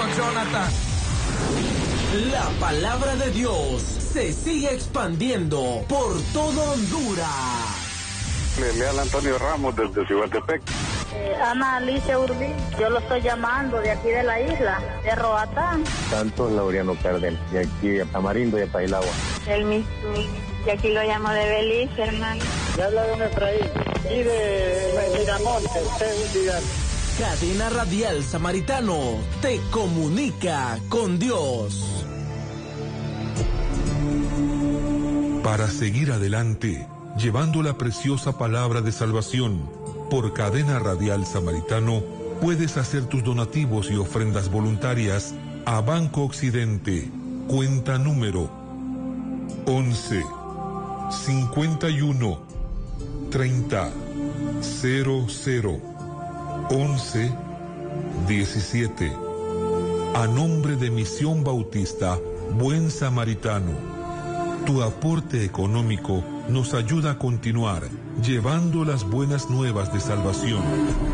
Jonathan. La palabra de Dios se sigue expandiendo por todo Honduras. Le habla Antonio Ramos desde Cihuatepec. Ana Alicia Urbí, yo lo estoy llamando de aquí de la isla, de Roatán. Santos Laureano Cárdenas, de aquí de Tamarindo y de Pailagua. El mismo, de aquí lo llamo de Belice, hermano. Ya habla de Efraín, y de Miramonte, Cadena Radial Samaritano te comunica con Dios. Para seguir adelante, llevando la preciosa palabra de salvación, por Cadena Radial Samaritano, puedes hacer tus donativos y ofrendas voluntarias a Banco Occidente, cuenta número 11 51 30 00 11 17. A nombre de Misión Bautista Buen Samaritano. Tu aporte económico nos ayuda a continuar llevando las buenas nuevas de salvación.